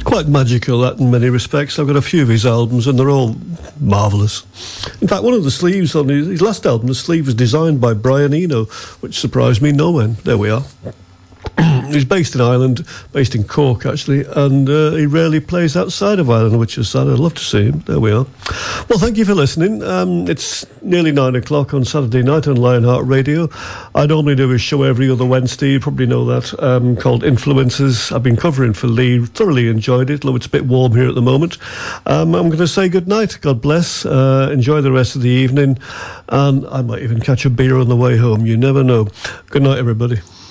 Quite magical, that, in many respects. I've got a few of his albums, and they're all marvellous. In fact, one of the sleeves on his last album, the sleeve was designed by Brian Eno, which surprised me no end. There we are. He's based in Ireland, based in Cork, actually, and he rarely plays outside of Ireland, which is sad. I'd love to see him. There we are. Well, thank you for listening. It's nearly 9 o'clock on Saturday night on Lionheart Radio. I normally do a show every other Wednesday. You probably know that, called Influences. I've been covering for Lee. Thoroughly enjoyed it, though it's a bit warm here at the moment. I'm going to say good night. God bless. Enjoy the rest of the evening, and I might even catch a beer on the way home. You never know. Good night, everybody.